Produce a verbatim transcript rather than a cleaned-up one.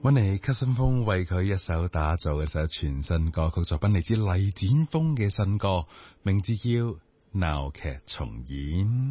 搵嚟 Cousin 風為佢一手打造嘅首全新歌曲作品，嚟自黎展峰嘅新歌，名字叫《鬧劇重演》。